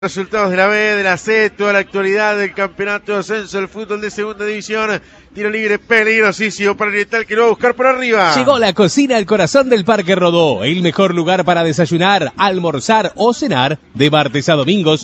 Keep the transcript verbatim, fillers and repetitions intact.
Resultados de la B, de la C, toda la actualidad del campeonato de ascenso del fútbol de segunda división. Tiro libre peligrosísimo para Oriental que lo va a buscar por arriba. Llegó la cocina al corazón del Parque Rodó, el mejor lugar para desayunar, almorzar o cenar de martes a domingos.